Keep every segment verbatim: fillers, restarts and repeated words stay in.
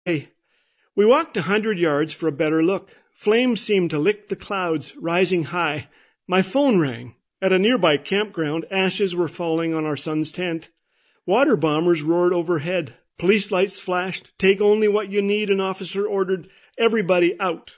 We walked a hundred yards for a better look. Flames seemed to lick the clouds, rising high. My phone rang. At a nearby campground, ashes were falling on our son's tent. Water bombers roared overhead. Police lights flashed. Take only what you need, an officer ordered. Everybody out.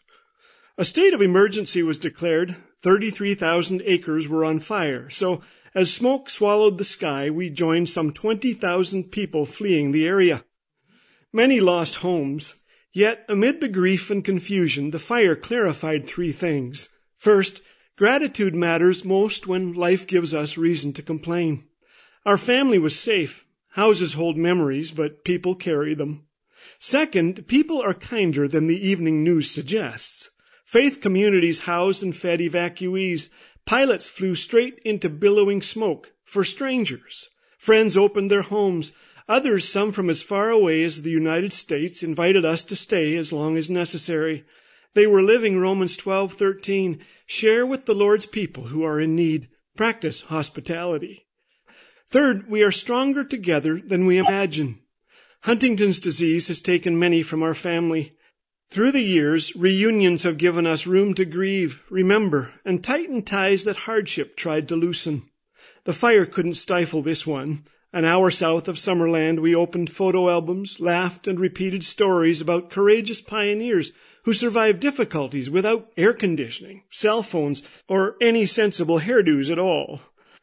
A state of emergency was declared. thirty-three thousand acres were on fire. So, as smoke swallowed the sky, we joined some twenty thousand people fleeing the area. Many lost homes. Yet, amid the grief and confusion, the fire clarified three things. First, gratitude matters most when life gives us reason to complain. Our family was safe. Houses hold memories, but people carry them. Second, people are kinder than the evening news suggests. Faith communities housed and fed evacuees. Pilots flew straight into billowing smoke for strangers. Friends opened their homes. Others, some from as far away as the United States, invited us to stay as long as necessary. They were living Romans twelve thirteen. Share with the Lord's people who are in need. Practice hospitality. Third, we are stronger together than we imagine. Huntington's disease has taken many from our family. Through the years, reunions have given us room to grieve, remember, and tighten ties that hardship tried to loosen. The fire couldn't stifle this one. An hour south of Summerland, we opened photo albums, laughed, and repeated stories about courageous pioneers who survived difficulties without air conditioning, cell phones, or any sensible hairdos at all.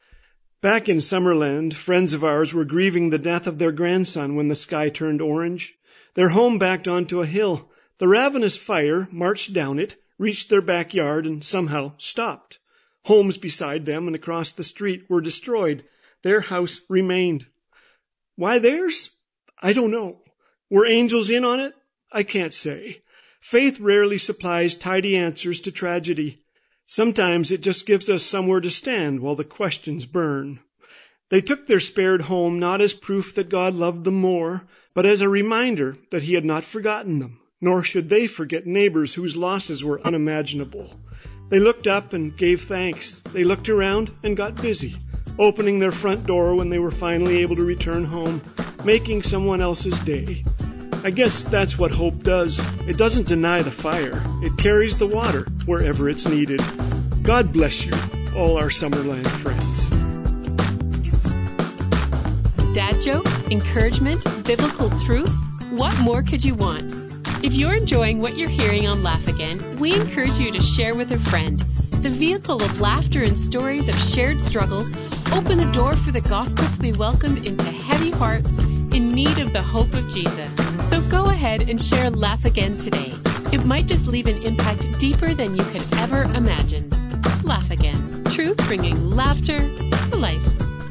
Back in Summerland, friends of ours were grieving the death of their grandson when the sky turned orange. Their home backed onto a hill. The ravenous fire marched down it, reached their backyard, and somehow stopped. Homes beside them and across the street were destroyed. Their house remained. Why theirs? I don't know. Were angels in on it? I can't say. Faith rarely supplies tidy answers to tragedy. Sometimes it just gives us somewhere to stand while the questions burn. They took their spared home not as proof that God loved them more, but as a reminder that He had not forgotten them, nor should they forget neighbors whose losses were unimaginable. They looked up and gave thanks. They looked around and got busy, opening their front door when they were finally able to return home, making someone else's day. I guess that's what hope does. It doesn't deny the fire. It carries the water wherever it's needed. God bless you, all our Summerland friends. Dad jokes, encouragement, biblical truth. What more could you want? If you're enjoying what you're hearing on Laugh Again, we encourage you to share with a friend. The vehicle of laughter and stories of shared struggles open the door for the gospel to be welcomed into heavy hearts in need of the hope of Jesus. So go ahead and share Laugh Again today. It might just leave an impact deeper than you could ever imagine. Laugh Again. Truth bringing laughter to life.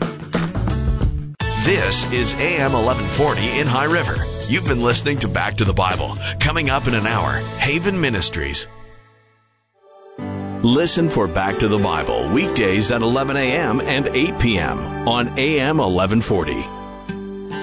This is A M eleven forty in High River. You've been listening to Back to the Bible. Coming up in an hour, Haven Ministries. Listen for Back to the Bible weekdays at eleven a.m. and eight p.m. on A M eleven forty.